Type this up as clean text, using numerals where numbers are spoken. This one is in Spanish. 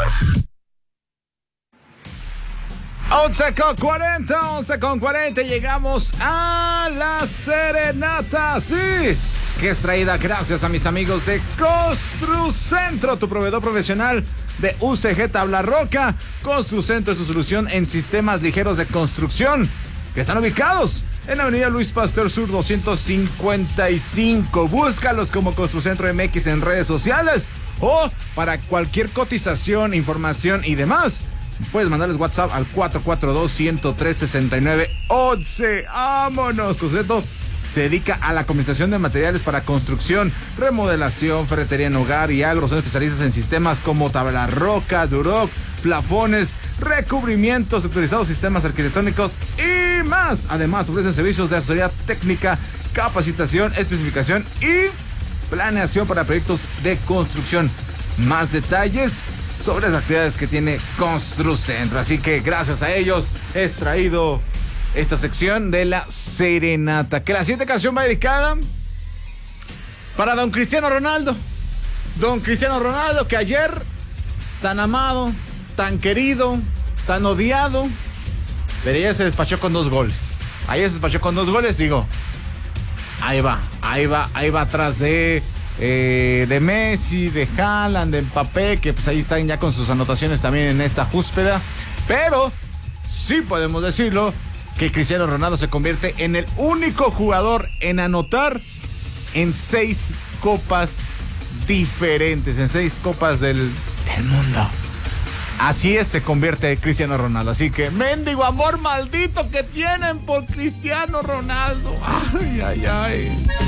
...11:40, llegamos a la serenata, sí, que es traída gracias a mis amigos de Construcentro, tu proveedor profesional de UCG Tabla Roca. Construcentro es su solución en sistemas ligeros de construcción, que están ubicados en Avenida Luis Pasteur Sur 255. Búscalos como Construcentro MX en redes sociales, o para cualquier cotización, información y demás, puedes mandarles WhatsApp al 442-103-6911. ¡Vámonos! Construcentro se dedica a la comercialización de materiales para construcción, remodelación, ferretería en hogar y agro. Son especialistas en sistemas como tabla roca, duroc, plafones, recubrimientos, sectorizados, sistemas arquitectónicos y más. Además, ofrecen servicios de asesoría técnica, capacitación, especificación y planeación para proyectos de construcción. Más detalles sobre las actividades que tiene Construcentro. Así que gracias a ellos he traído esta sección de la serenata, que la siguiente canción va dedicada para don Cristiano Ronaldo. Don Cristiano Ronaldo, que ayer, tan amado, tan querido, tan odiado, pero ayer se despachó con 2 goles. Ayer se despachó con 2 goles, digo. Ahí va atrás de Messi, de Haaland, de Mbappé, que pues ahí están ya con sus anotaciones también en esta júspeda. Pero sí podemos decirlo, que Cristiano Ronaldo se convierte en el único jugador en anotar en 6 copas diferentes, en 6 copas del mundo. Así es, se convierte Cristiano Ronaldo. Así que, mendigo amor maldito que tienen por Cristiano Ronaldo. Ay.